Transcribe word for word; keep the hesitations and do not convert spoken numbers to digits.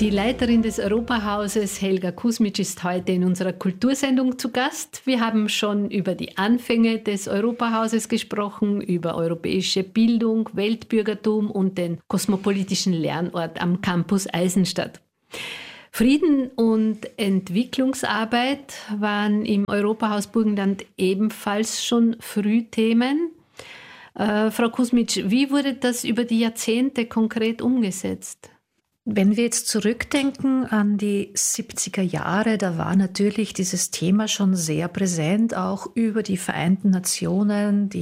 Die Leiterin des Europahauses, Helga Kusmic, ist heute in unserer Kultursendung zu Gast. Wir haben schon über die Anfänge des Europahauses gesprochen, über europäische Bildung, Weltbürgertum und den kosmopolitischen Lernort am Campus Eisenstadt. Frieden und Entwicklungsarbeit waren im Europahaus Burgenland ebenfalls schon früh Themen. Äh, Frau Kusmic, wie wurde das über die Jahrzehnte konkret umgesetzt? Wenn wir jetzt zurückdenken an die siebziger Jahre, da war natürlich dieses Thema schon sehr präsent, auch über die Vereinten Nationen, die